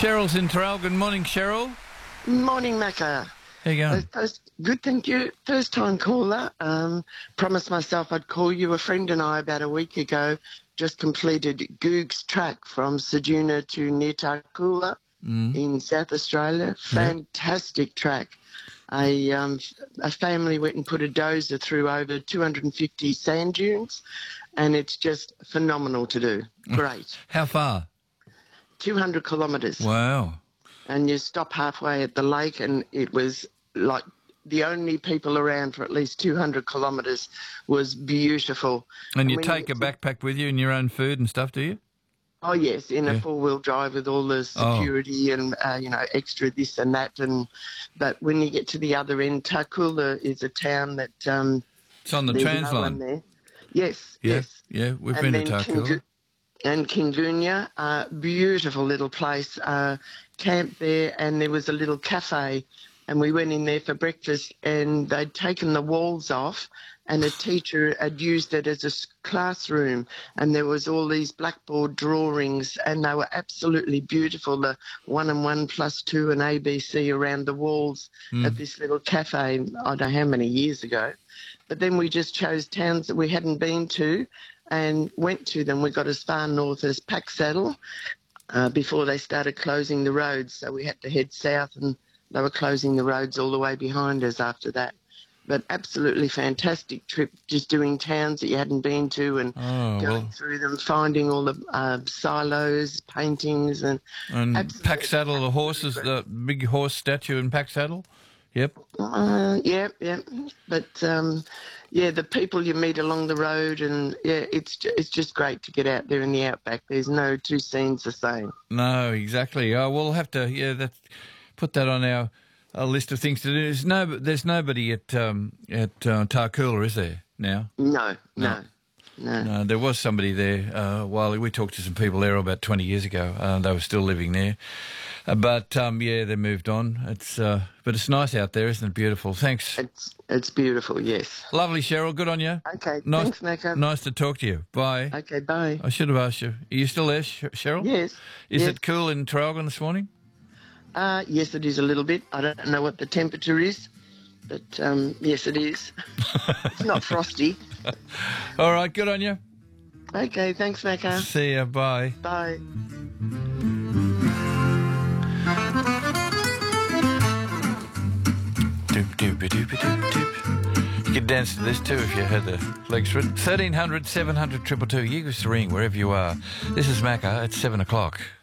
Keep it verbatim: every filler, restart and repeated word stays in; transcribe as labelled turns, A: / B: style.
A: Cheryl's in Terrell. Good morning, Cheryl.
B: Morning, Macca.
A: How you going?
B: First, good, thank you. First time caller. Um, promised myself I'd call you. A friend and I about a week ago just completed Goog's track from Ceduna to near Tarcoola
A: Mm.
B: in South Australia. Fantastic yeah. track. A, um, a family went and put a dozer through over two hundred fifty sand dunes, and it's just phenomenal to do. Great.
A: How far?
B: two hundred kilometres.
A: Wow.
B: And you stop halfway at the lake, and it was like the only people around for at least two hundred kilometres. Was beautiful.
A: And, and you
B: when
A: take
B: you,
A: a backpack with you and your own food and stuff, do you?
B: Oh, yes, in
A: yeah.
B: a four-wheel drive with all the security oh. and, uh, you know, extra this and that. And But when you get to the other end, Tarcoola is a town that... Um,
A: it's on the Trans line.
B: No there. Yes,
A: yeah,
B: yes.
A: Yeah, we've
B: and
A: been to Tarcoola.
B: Kingu- and Kingunya, uh, beautiful little place, uh, camped there, and there was a little cafe, and we went in there for breakfast, and they'd taken the walls off, and a teacher had used it as a classroom, and there was all these blackboard drawings, and they were absolutely beautiful, the one and one plus two and A B C around the walls mm. of this little cafe, I don't know how many years ago. But then we just chose towns that we hadn't been to and went to them. We got as far north as Packsaddle uh, before they started closing the roads, so we had to head south, and they were closing the roads all the way behind us after that. But absolutely fantastic trip, just doing towns that you hadn't been to and
A: oh,
B: going
A: well.
B: through them, finding all the uh, silos, paintings, and...
A: And Packsaddle, the horses, the big horse statue in Packsaddle? Yep.
B: Uh, yeah, yeah. But, um, yeah, the people you meet along the road, and, yeah, it's it's just great to get out there in the outback. There's no two scenes the same.
A: No, exactly. Oh, we'll have to, yeah, that, put that on our... a list of things to do. There's no, there's nobody at um, at uh, Tarcoola, is there now?
B: No, no, no.
A: No, there was somebody there uh, while we talked to some people there about twenty years ago. Uh, they were still living there, uh, but um, yeah, they moved on. It's uh, but it's nice out there, isn't it? Beautiful. Thanks.
B: It's it's beautiful. Yes.
A: Lovely, Cheryl. Good on you.
B: Okay.
A: Nice,
B: thanks, Macca.
A: Nice to talk to you. Bye.
B: Okay. Bye.
A: I should have asked you. Are you still there, Cheryl?
B: Yes.
A: Is
B: yes.
A: it cool in Traralgon this morning?
B: Uh, yes, it is a little bit. I don't know what the temperature is, but um, yes, it is. It's not frosty.
A: All right, good on you.
B: Okay, thanks, Macca.
A: See ya, bye.
B: Bye.
A: Doop, doop, doop, doop, doop. You could dance to this too if you had the legs for it. thirteen hundred, seven hundred, two two two. You give us a ring wherever you are. This is Macca at seven o'clock.